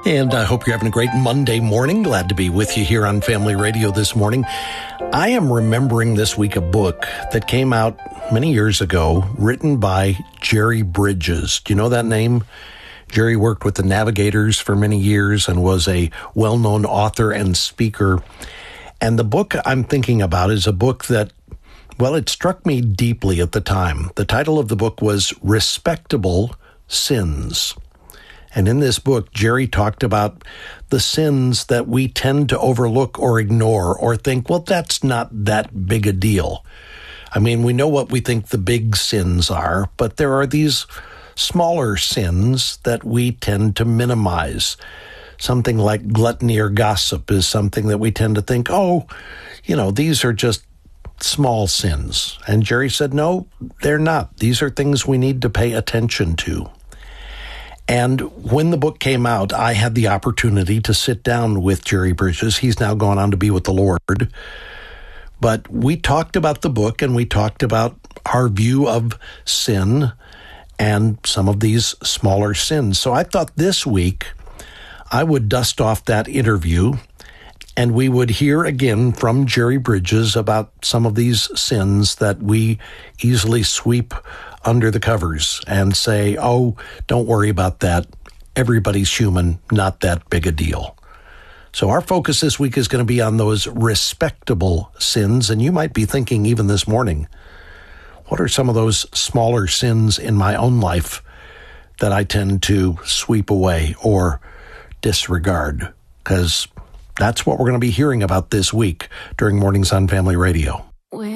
And I hope you're having a great Monday morning. Glad to be with you here on Family Radio this morning. I am remembering this week a book that came out many years ago, written by Jerry Bridges. Do you know that name? Jerry worked with the Navigators for many years and was a well-known author and speaker. And the book I'm thinking about is a book that, well, it struck me deeply at the time. The title of the book was Respectable Sins. And in this book, Jerry talked about the sins that we tend to overlook or ignore or think, well, that's not that big a deal. I mean, we know what we think the big sins are, but there are these smaller sins that we tend to minimize. Something like gluttony or gossip is something that we tend to think, oh, these are just small sins. And Jerry said, no, they're not. These are things we need to pay attention to. And when the book came out, I had the opportunity to sit down with Jerry Bridges. He's now gone on to be with the Lord. But we talked about the book, and we talked about our view of sin and some of these smaller sins. So I thought this week I would dust off that interview, and we would hear again from Jerry Bridges about some of these sins that we easily sweep under the covers and say, oh, don't worry about that. Everybody's human, not that big a deal. So our focus this week is going to be on those respectable sins. And you might be thinking even this morning, what are some of those smaller sins in my own life that I tend to sweep away or disregard? Because that's what we're going to be hearing about this week during Mornings on Family Radio.